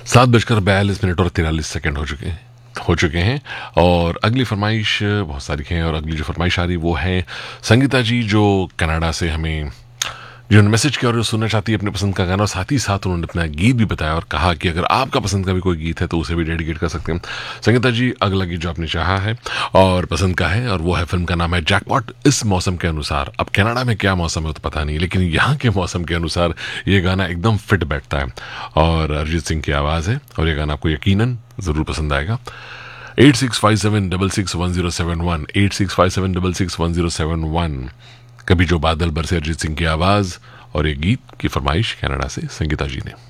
7:42 और 43 सेकंड हो चुके हैं और अगली फरमाइश बहुत सारी हैं। और अगली जो फरमाइश आ रही वो है संगीता जी, जो कनाडा से हमें जिन्होंने मैसेज किया और जो सुनना चाहती है अपने पसंद का गाना, और साथ ही साथ उन्होंने अपना गीत भी बताया और कहा कि अगर आपका पसंद का भी कोई गीत है तो उसे भी डेडिकेट कर सकते हैं। संगीता जी, अगला गीत जो आपने चाहा है और पसंद का है, और वो है, फिल्म का नाम है जैकपॉट। इस मौसम के अनुसार, अब कनाडा में क्या मौसम है तो पता नहीं, लेकिन यहाँ के मौसम के अनुसार ये गाना एकदम फिट बैठता है और अरिजीत सिंह की आवाज़ है और ये गाना आपको यकीनन ज़रूर पसंद आएगा। 8657661071, 8657661071। कभी जो बादल बरसे, अरिजीत सिंह की आवाज़ और ये गीत की फरमाइश कनाडा से संगीता जी ने।